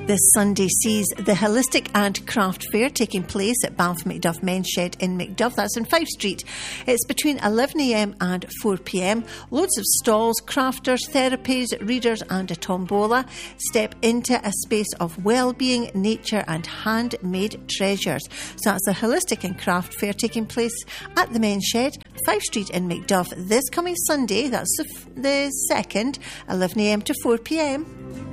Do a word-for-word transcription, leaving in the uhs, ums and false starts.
This Sunday sees the Holistic and Craft Fair taking place at Balfour Macduff Men's Shed in Macduff. That's in Fife Street. It's between eleven a m and four p m. Loads of stalls, crafters, therapies, readers and a tombola. Step into a space of well-being, nature and handmade treasures. So that's the Holistic and Craft Fair taking place at the Men's Shed, Fife Street in Macduff this coming Sunday. That's the, f- the second, eleven a m to four p m.